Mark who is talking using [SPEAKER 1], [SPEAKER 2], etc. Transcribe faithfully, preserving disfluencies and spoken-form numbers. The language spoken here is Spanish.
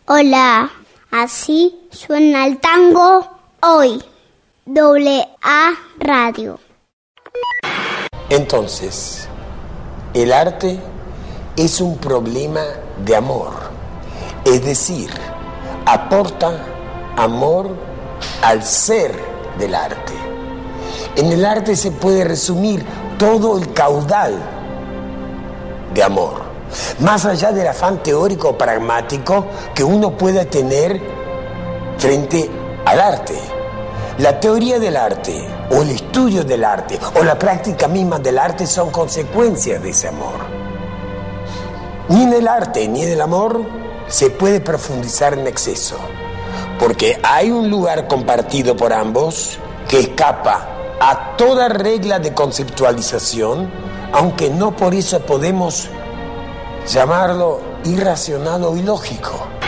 [SPEAKER 1] Hola, así suena el tango hoy. Doble A Radio.
[SPEAKER 2] Entonces, el arte es un problema de amor, es decir, aporta amor al ser del arte. En el arte se puede resumir todo el caudal de amor, más allá del afán teórico o pragmático que uno pueda tener frente al arte. La teoría del arte, o el estudio del arte, o la práctica misma del arte son consecuencias de ese amor. Ni en el arte ni en el amor se puede profundizar en exceso, porque hay un lugar compartido por ambos que escapa a toda regla de conceptualización, aunque no por eso podemos llamarlo irracional o ilógico.